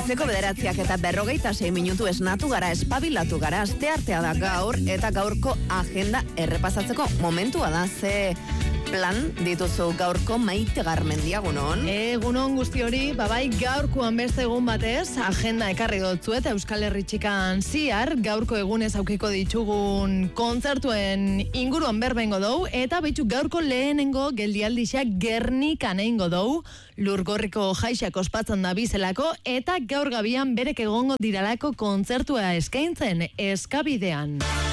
Goizeko 9:46 minutu esnatu gara, espabilatu gara, asteartea da gaur, eta gaurko agenda errepasatzeko momentua da, ze plan dituzu gaurko Maite Garmendia, egunon? Egunon guzti hori, bai gaurkoan beste egun batez, agenda ekarri dutzu eta Euskal Herri txikan ziar, gaurko egunez aukiko ditugun kontzertuen inguruan berbengo dou, eta behitu gaurko lehenengo geldialdixak Gernikan eingo dou, Lurgorriko jaixak ospatzen da bizelako, eta gaur gabian berek egongo diralako kontzertua eskaintzen Eskabidean.